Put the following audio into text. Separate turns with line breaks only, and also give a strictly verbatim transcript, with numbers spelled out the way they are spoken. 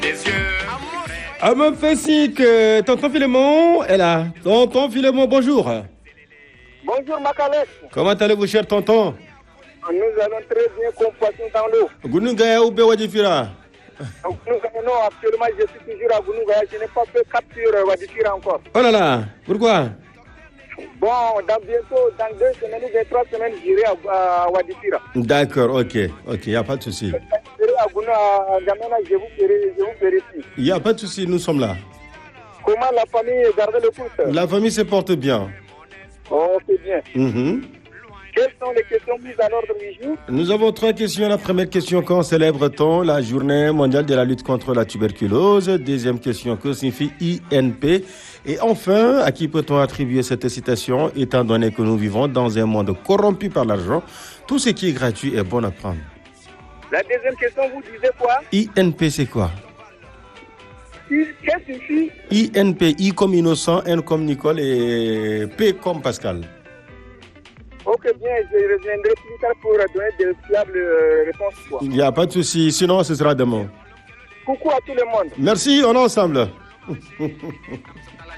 Ah, mon fessique, euh, tonton Philémon est là. Tonton Philémon, bonjour.
Bonjour Makalès.
Comment allez-vous, cher tonton?
Nous allons très bien comme poisson dans l'eau.
Gounouga ou Bewadifira?
Donc nous allons actuellement, je suis toujours à Gounouga. Je n'ai pas fait capture Wadifira encore.
Oh là là, pourquoi?
Bon, dans bientôt, dans deux semaines ou trois semaines, j'irai à, à Wadifira.
D'accord, ok, ok, il n'y a pas de souci.
Je serai à Gounouga, à Gamena, je vous ferai, je vous ferai ici.
Il n'y a pas de souci, nous sommes là.
Comment la famille garde le pouce?
La famille se porte bien.
Oh, c'est bien.
Mm-hmm.
Quelles sont les questions mises à l'ordre du jour?
Nous avons trois questions. La première question, quand célèbre-t-on la journée mondiale de la lutte contre la tuberculose? Deuxième question, que signifie I N P? Et enfin, à qui peut-on attribuer cette citation, étant donné que nous vivons dans un monde corrompu par l'argent? Tout ce qui est gratuit est bon à prendre.
La deuxième question, vous disiez quoi?
I N P, c'est quoi?
Qu'est-ce que signifie?
I N P, I comme innocent, N comme Nicole et P comme Pascal.
Ok, bien, je reviendrai plus tard pour donner de fiables réponses. Quoi.
Il n'y a pas de souci, sinon ce sera demain.
Coucou à tout le monde.
Merci, on est ensemble.